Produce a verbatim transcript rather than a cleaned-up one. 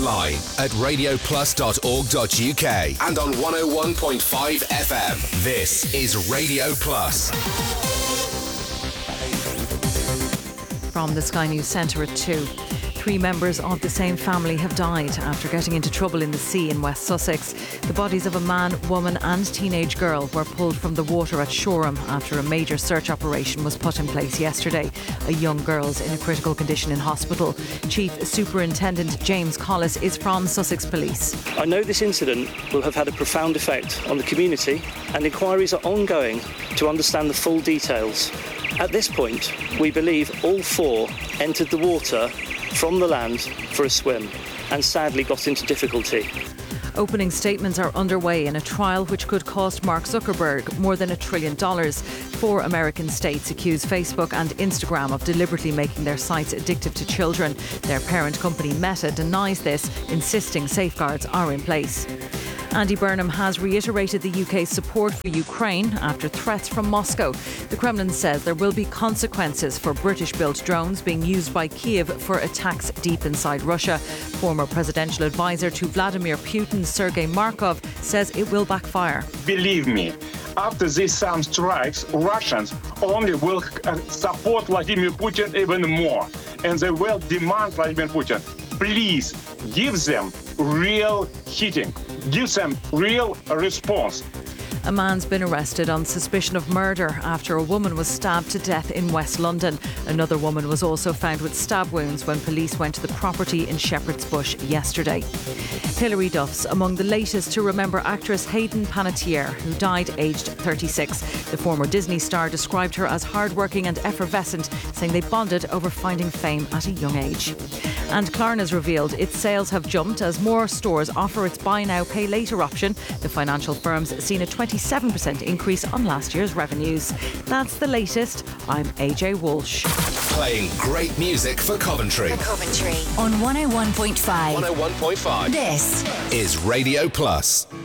online at radio plus dot org dot u k and on one oh one point five F M. This is Radio Plus. From the Sky News Centre at two. Three members of the same family have died after getting into trouble in the sea in West Sussex. The bodies of a man, woman and teenage girl were pulled from the water at Shoreham after a major search operation was put in place yesterday. A young girl's in a critical condition in hospital. Chief Superintendent James Collis is from Sussex Police. I know this incident will have had a profound effect on the community, and inquiries are ongoing to understand the full details. At this point, we believe all four entered the water from the land for a swim and sadly got into difficulty. Opening statements are underway in a trial which could cost Mark Zuckerberg more than a trillion dollars. Four American states accuse Facebook and Instagram of deliberately making their sites addictive to children. Their parent company Meta denies this, insisting safeguards are in place. Andy Burnham has reiterated the U K's support for Ukraine after threats from Moscow. The Kremlin says there will be consequences for British-built drones being used by Kiev for attacks deep inside Russia. Former presidential advisor to Vladimir Putin, Sergei Markov, says it will backfire. Believe me, after these some strikes, Russians only will support Vladimir Putin even more, and they will demand Vladimir Putin, please give them real hitting. Give them real response. A man's been arrested on suspicion of murder after a woman was stabbed to death in West London. Another woman was also found with stab wounds when police went to the property in Shepherd's Bush yesterday. Hilary Duff's among the latest to remember actress Hayden Panettiere, who died aged thirty-six. The former Disney star described her as hardworking and effervescent, saying they bonded over finding fame at a young age. And Klarna's revealed its sales have jumped as more stores offer its buy now, pay later option. The financial firm's seen a twenty-seven percent increase on last year's revenues. That's the latest. I'm A J Walsh. Playing great music for Coventry. For Coventry on one oh one point five. one oh one point five. This is Radio Plus.